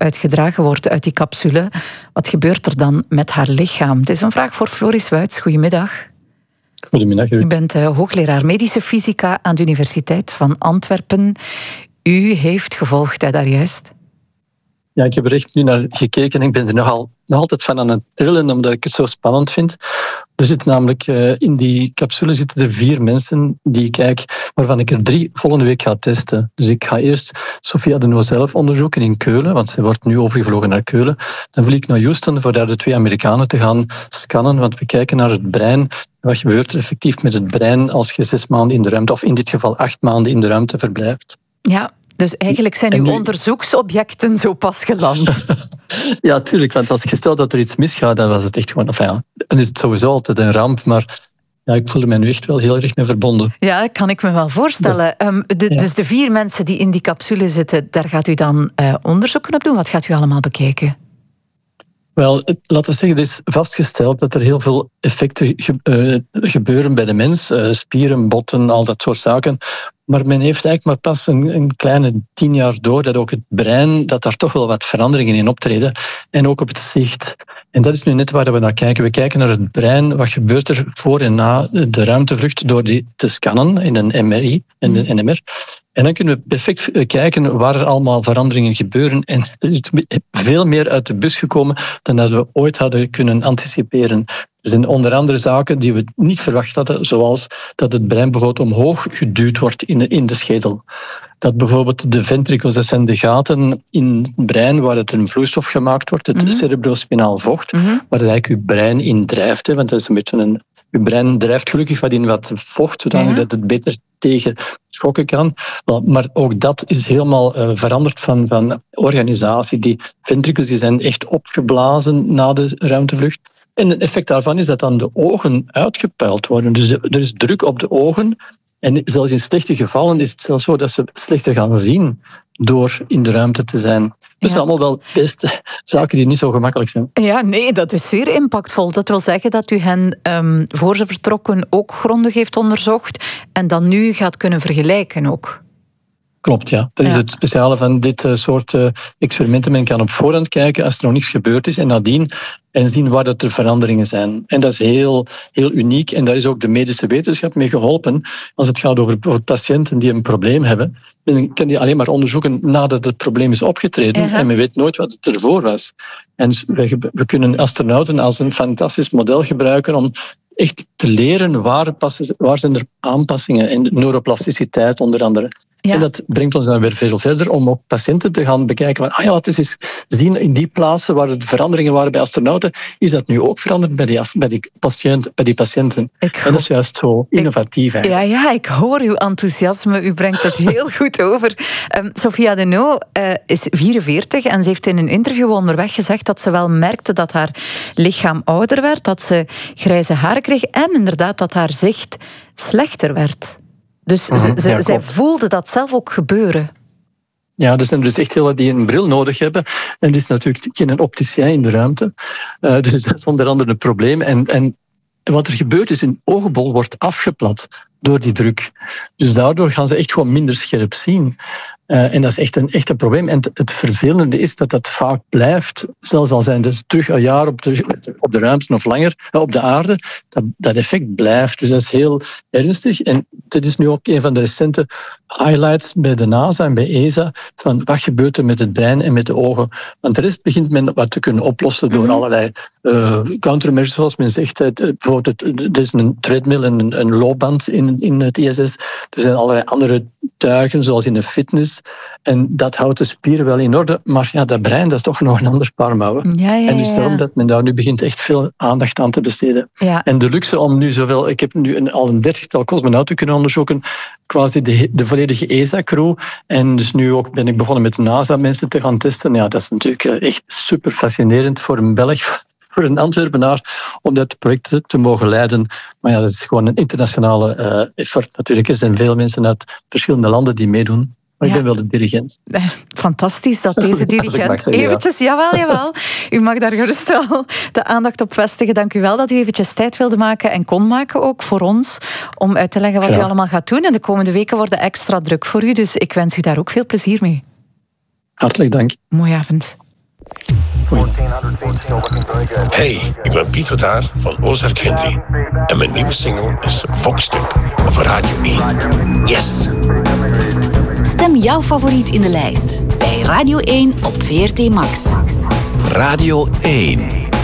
uitgedragen wordt uit die capsule, wat gebeurt er dan met haar lichaam? Het is een vraag voor Floris Wuits. Goedemiddag. Goedemiddag. U bent hoogleraar medische fysica aan de Universiteit van Antwerpen. U heeft gevolgd, daar juist? Ja, ik heb er echt nu naar gekeken en ik ben er nog altijd van aan het trillen, omdat ik het zo spannend vind. Er zitten namelijk in die capsule zitten er 4 mensen waarvan ik er 3 volgende week ga testen. Dus ik ga eerst Sophia de Noo zelf onderzoeken in Keulen, want ze wordt nu overgevlogen naar Keulen. Dan vlieg ik naar Houston voor daar de 2 Amerikanen te gaan scannen, want we kijken naar het brein. Wat gebeurt er effectief met het brein als je 6 maanden in de ruimte, of in dit geval 8 maanden in de ruimte verblijft? Ja. Dus eigenlijk zijn uw onderzoeksobjecten zo pas geland. Ja, tuurlijk. Want als je stelt dat er iets misgaat, dan was het echt gewoon... dan is het sowieso altijd een ramp, maar ja, ik voelde mij nu echt wel heel erg mee verbonden. Ja, kan ik me wel voorstellen. Dus de 4 mensen die in die capsule zitten, daar gaat u dan onderzoeken op doen? Wat gaat u allemaal bekijken? Wel, laten we zeggen, het is vastgesteld dat er heel veel effecten gebeuren bij de mens. Spieren, botten, al dat soort zaken. Maar men heeft eigenlijk maar pas een kleine 10 jaar door dat ook het brein, dat daar toch wel wat veranderingen in optreden. En ook op het zicht. En dat is nu net waar we naar kijken. We kijken naar het brein. Wat gebeurt er voor en na de ruimtevlucht door die te scannen in een MRI en een NMR. En dan kunnen we perfect kijken waar er allemaal veranderingen gebeuren. En er is veel meer uit de bus gekomen dan dat we ooit hadden kunnen anticiperen. Er zijn onder andere zaken die we niet verwacht hadden, zoals dat het brein bijvoorbeeld omhoog geduwd wordt in de schedel. Dat bijvoorbeeld de ventricles, dat zijn de gaten in het brein waar het een vloeistof gemaakt wordt, het cerebrospinaal vocht, waar het eigenlijk je brein in drijft. Want dat is een beetje je brein drijft gelukkig wat in wat vocht, zodat dat het beter tegen schokken kan. Maar ook dat is helemaal veranderd van organisatie. Die ventricles die zijn echt opgeblazen na de ruimtevlucht. En het effect daarvan is dat dan de ogen uitgepuild worden. Dus er is druk op de ogen. En zelfs in slechte gevallen is het zelfs zo dat ze slechter gaan zien door in de ruimte te zijn. Dus dat zijn allemaal wel best zaken die niet zo gemakkelijk zijn. Ja, nee, dat is zeer impactvol. Dat wil zeggen dat u hen voor ze vertrokken ook grondig heeft onderzocht en dan nu gaat kunnen vergelijken ook. Klopt, ja. Dat is het speciale van dit soort experimenten. Men kan op voorhand kijken als er nog niets gebeurd is en nadien en zien waar dat er veranderingen zijn. En dat is heel, heel uniek en daar is ook de medische wetenschap mee geholpen. Als het gaat over patiënten die een probleem hebben, men kan die alleen maar onderzoeken nadat het probleem is opgetreden en men weet nooit wat het ervoor was. En we kunnen astronauten als een fantastisch model gebruiken om echt te leren waar zijn er aanpassingen en neuroplasticiteit onder andere. Ja. En dat brengt ons dan weer veel verder om ook patiënten te gaan bekijken van, laten we eens zien in die plaatsen waar er veranderingen waren bij astronauten, is dat nu ook veranderd bij die patiënten. En dat is juist zo innovatief eigenlijk. Ja, ik hoor uw enthousiasme. U brengt het heel goed over. Sophia de Noo is 44 en ze heeft in een interview onderweg gezegd dat ze wel merkte dat haar lichaam ouder werd, dat ze grijze haren kreeg en inderdaad dat haar zicht slechter werd. Dus zij voelde dat zelf ook gebeuren. Ja, er zijn dus echt heel die een bril nodig hebben. En er is natuurlijk geen opticien in de ruimte. Dus dat is onder andere een probleem. En wat er gebeurt is, hun oogbol wordt afgeplat door die druk. Dus daardoor gaan ze echt gewoon minder scherp zien. En dat is echt een probleem. En het vervelende is dat dat vaak blijft, zelfs al zijn ze terug een jaar op de ruimte of langer, op de aarde, dat effect blijft. Dus dat is heel ernstig. En dit is nu ook een van de recente highlights bij de NASA en bij ESA, van wat gebeurt er met het brein en met de ogen. Want de rest begint men wat te kunnen oplossen door allerlei countermeasures, zoals men zegt. Bijvoorbeeld, er is een treadmill en een loopband in het ISS. Er zijn allerlei andere tuigen, zoals in de fitness. En dat houdt de spieren wel in orde. Maar ja, dat brein, dat is toch nog een ander paar mouwen. Ja. En dus daarom dat men daar nu begint echt veel aandacht aan te besteden. Ja. En de luxe om nu zoveel... Ik heb nu al een 30-tal cosmonauten kunnen onderzoeken. Quasi de volledige ESA-crew. En dus nu ook ben ik begonnen met NASA-mensen te gaan testen. Ja, dat is natuurlijk echt super fascinerend voor een Belg, voor een Antwerpenaar, om dat project te mogen leiden. Maar ja, dat is gewoon een internationale effort natuurlijk. Er zijn veel mensen uit verschillende landen die meedoen. Maar ik ben wel de dirigent. Fantastisch dat deze dirigent eventjes... Jawel. U mag daar gerust wel de aandacht op vestigen. Dank u wel dat u eventjes tijd wilde maken en kon maken ook voor ons om uit te leggen wat u allemaal gaat doen. En de komende weken worden extra druk voor u. Dus ik wens u daar ook veel plezier mee. Hartelijk dank. Mooie avond. Hey, ik ben Piet Vertaar van Ozark Henry. En mijn nieuwe single is Voxtip op Radio 1. Yes! Stem jouw favoriet in de lijst bij Radio 1 op VRT Max. Radio 1.